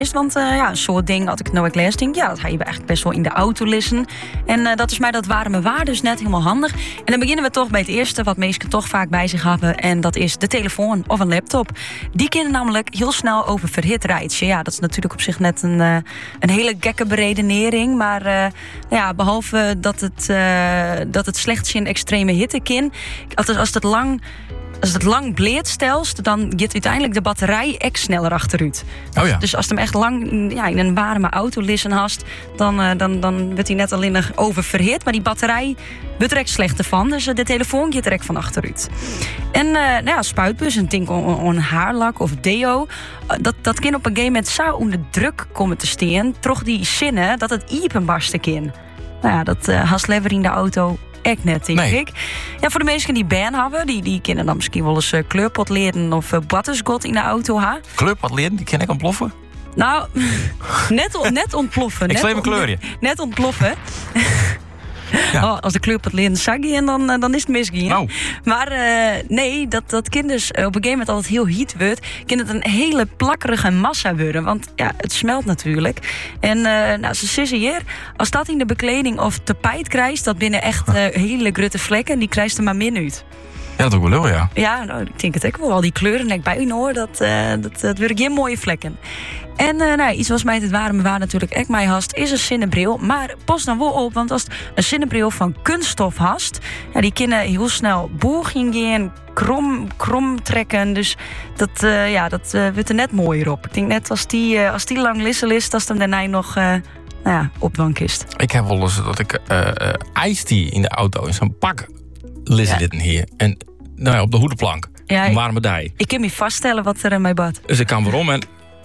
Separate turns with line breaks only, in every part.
Want een soort ding, had ik nou ook lees, denk dat ga je eigenlijk best wel in de auto lezen. En dat is mij dat warme waar, dus net helemaal handig. En dan beginnen we toch bij het eerste wat mensen toch vaak bij zich hebben. En dat is de telefoon of een laptop. Die kunnen namelijk heel snel over verhit rijden. Ja, dat is natuurlijk op zich net een hele gekke beredenering. Maar behalve dat het slechts in extreme hitte kan. Als het lang bleert stelst, dan gaat uiteindelijk de batterij echt sneller achteruit.
Oh ja.
Dus als hem echt lang in een warme auto liggen hast, dan wordt hij net alleen nog oververhit. Maar die batterij wordt er echt slechter van. Dus de telefoon gaat er echt van achteruit. En spuitbus, een ding on haarlak of deo. Dat kan op een gegeven moment zo onder druk komen te staan. Toch die zinnen dat het iepen barsten kan. Nou ja, dat haast lever in de auto echt net, denk ik. Ja, voor de mensen die ban hebben, die kunnen dan misschien wel eens kleurpot leren of battersgot in de auto hebben.
Kleurpot leren, die kan ik ontploffen?
Nou, net ontploffen.
Ik sleep een kleurje.
Net ontploffen. Ja. Als de kleurpot leren saggy en dan is het misgaan.
Oh.
Maar nee, dat kind dus op een gegeven moment altijd heel heat wordt, kan het een hele plakkerige massa worden. Want ja, het smelt natuurlijk. En ze zeggen hier, als dat in de bekleding of tapijt krijgt, dat binnen echt hele grote vlekken, die krijgt er maar min uit.
Ja, dat ook wel leuk, ja.
Ja, nou, ik denk het ook wel. Al die kleuren net bij u hoor, dat worden geen mooie vlekken. En iets was mij het warme waar natuurlijk echt mij hast, is een zonnebril. Maar pas dan wel op, want als het een zonnebril van kunststof hast, ja, die kunnen heel snel booging gaan, krom trekken. Dus dat wordt er net mooier op. Ik denk net als die lang lissel is, dat hem daarna nog opwank is.
Ik heb wel eens dat ik ijsthee in de auto in zo'n pak lissen zitten hier. En op de hoedenplank.
Ja,
een warme dij.
Ik kan me vaststellen wat er in mij bad.
Dus ik kan waarom en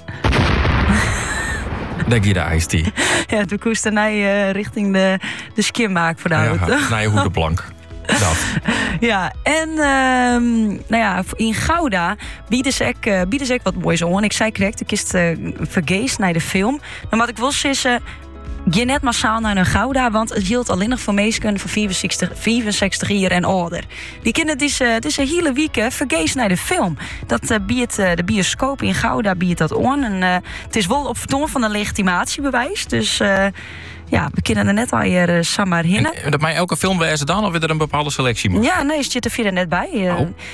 denk je de ijsthee.
Ja, toen koest daarna richting de skimmaak voor de auto.
Ja, naar je hoedenplank. Dat.
Ja, en in Gouda bieden ze ook wat moois aan. Ik zei correct, ik is vergeest naar de film. Dan wat ik wil zeggen, ga net massaal naar een Gouda, want het hield alleen nog voor mensen van 65 jaar en ouder. Die kunnen het is een hele week vergeest naar de film. Dat biedt de bioscoop in Gouda biedt dat aan. En het is wel op vertoon van een legitimatiebewijs, dus we kunnen er net al hier samen heen.
En dat mij elke film wijzen dan, of is er een bepaalde selectie moet?
Ja, nee, zit er verder net bij.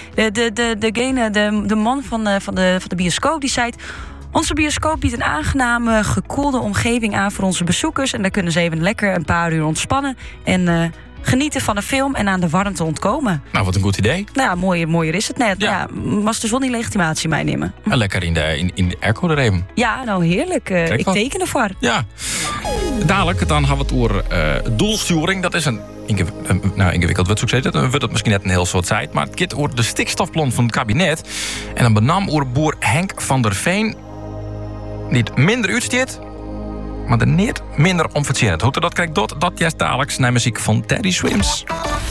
De man van de bioscoop die zei: onze bioscoop biedt een aangename, gekoelde omgeving aan voor onze bezoekers. En daar kunnen ze even lekker een paar uur ontspannen en genieten van de film en aan de warmte ontkomen.
Nou, wat een goed idee.
Nou, mooier is het net. Ja, was dus wel die legitimatie meenemen.
En lekker in de airco er even.
Ja, nou heerlijk. Ik teken ervoor.
Ja. Dadelijk, dan gaan we het over doelsturing. Dat is een ingewikkeld woord, dan wordt het misschien net een heel soort tijd. Maar het gaat over de stikstofplan van het kabinet. En dan benam over boer Henk van der Veen. Niet minder uitsteert, maar er niet minder om verzinnen. Hoe dat krijgt dat juist dadelijk naar muziek van Teddy Swims.